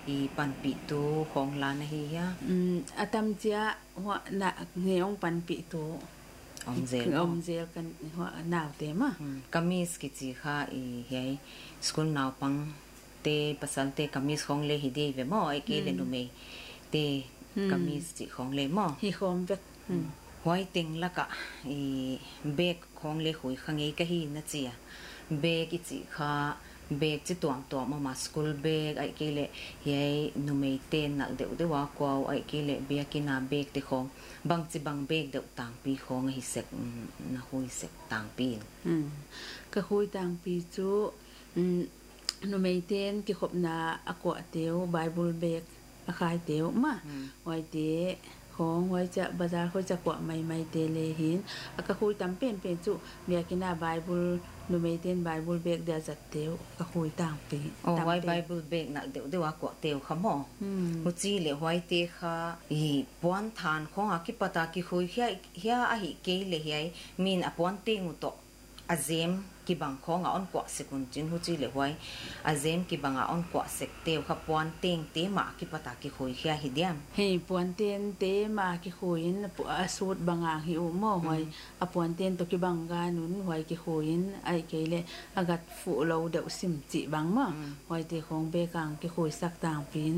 i pan pi tu khong la na hi ya atam chia hoa na ngeong pan pi tu om zel kan hoa naw te ma kamis ki chi kha i hei school naw pang te pasal te kamis khong le hi de ve mo ai ke le nu me te kamis chi khong le mo hi khom vek hoi ting la ka i bag khong le khui khangi ka hi na chia bag ki chi kha bag chi tuang to ma school bag ai ke le hei nu me ten nal de wa ko ai ke le bia ki na bag te khong bang chi bang bag de tang pi khong hi sek na hui sek tang pi ka hui tang pi chu nu me ten ki khop na akwa teu bible bag a khai teu ma hoi te khong hoi cha bazar hoi cha kwa mai te le hin aka khui tam pen chu bia ki na bible nu me ten bible bag da zat teu ka khui tang pi hoi bible bag na de wa ko teu khamo hu chi le hoi te kha hi pon than khong a ki pata ki khui hia a hi ke le hiai min a pon te ngu to azem ki bang khong a on kwa sekun chin hu chi le hoi azem ki bang a on kwa sek teu kha pon teng te ma ki pata ki khui hia hi diam he pon ten te ma ki khuin a sut banga hi u mo hoi a pon ten to ki bang ga nun hoi ki khuin ai ke le agat fu lo de sim chi bang ma hoi te khong be kang ki khui sak tang pin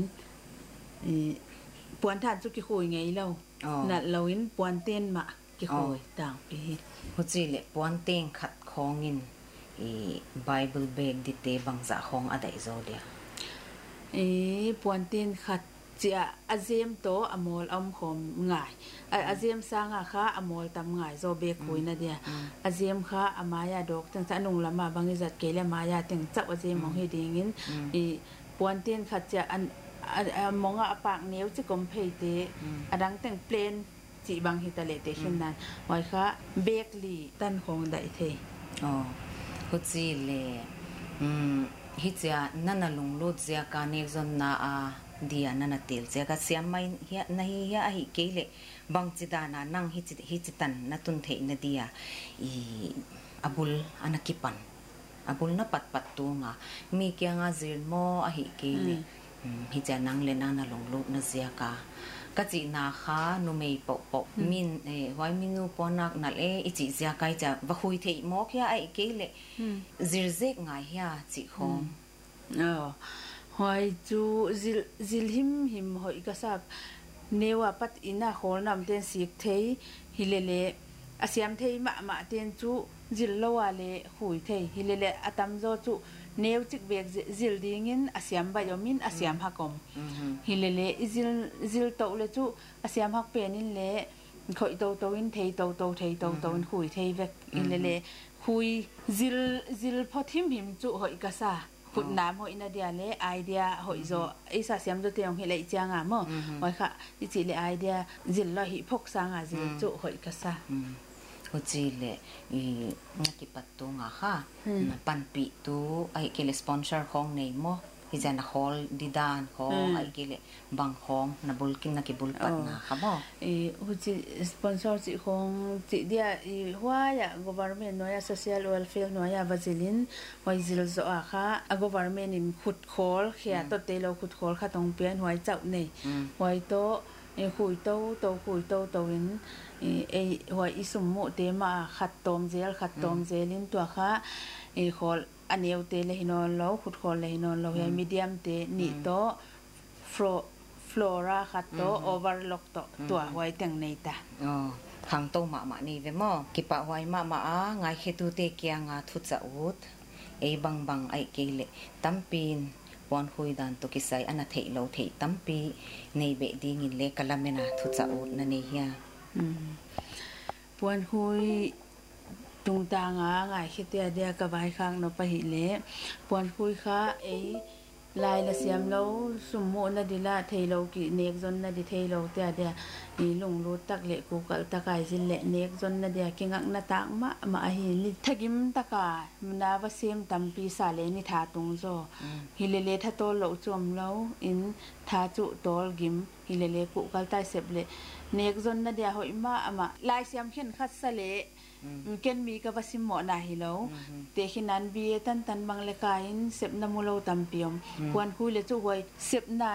pon than chu ki khui ngei lo na loin pon ten ma ki khui tang pi hu chi le pon teng khat khong in bible bag di te bang za khong a dai zo dia pon ten khat chia azem to amol am khom ngai azem sanga kha amol tam ngai zo be khuina dia azem kha amaya dok tang sa nung lama bangi zat kele maya teng chap azem mong hi dingin pon ten khat chia an monga apak neu chi kom phei te adang teng plain chi bang hi ta le te hin nan hoi kha bek li tan khong dai the hu chi le hi chia nana lung lo chia ka ne zon na a dia nana tel chia ka siam mai hi na hi ke le bang chi da na nang hi chi tan na tun the na dia abul anakipan abul na pat tu nga mi kya nga zir mo a hi ke le hi cha nang le nana lung lo na zia ka chi na kha nu mei po min hoi minu ponak na le ichi zia kai cha va khui thei mo kya ai ke le zirzek ngai hia chi khom hoi chu zil him hoi ka sap newa pat ina khol nam ten sik thei hilele asiam thei ma ten chu zil lowa le hui thei hilele atam zo chu neu chik bek zil dingin asiam ba yomin asiam hakom hilele zil to le chu asiam hak penin le khoi to in thei to in hui thei vek hilele hui zil phothim him chu hoi ka sa khut nam hoi na dia le idea hoi zo isa siam zo teong hilei changa mo hoi kha chi le idea zil lo hi phok sanga zil chu hoi ka sa hu chi le ngaki pattu nga kha pan pi tu ai ke le sponsor khong nei mo hi jana hall didan khong ai ke le bang khong na bulkin na ki bul pat na kha mo hu chi sponsor chi khong chi dia hwa ya government no ya social welfare no ya vazilin hoi zil zo a kha a government in khut khol khia to te lo khut khol kha tong pian hoi chau nei hoi to khui to in hoi isum mo te ma khat tom zelin to kha khol aneu te le hinon lo khut khol le hinon lo ya medium te ni to flora khat to overlock to hoi teng nei ta khang to ma ni ve mo ki pa hoi ma a ngai khetu te kya nga thu cha ut bang ai ke le tampin pon hui dan to ki sai ana thei lo thei tampi nei be ding in le kalamena thu cha ut na ne hia pon hui tung ta nga ngai khite dia ka vai khang no pa hi le pon hui kha lai la siam lo summo na dila theilo ki nek zon na di theilo te dia I lung lu tak le ku kal takai zin le nek zon na dia kingak na tak ma hi li thagim taka na va sem tampi sa le ni tha tung zo hilele tha to lo chom lo in tha chu tol gim hilele ku kal tai sep le nek zon na dia hoi ma lai siam khen khat sa le ken mi ka vasim mo na hi lo te khinan bi tan bang le kain sep na mu lo tampiom kwan hu le chu hoi sep na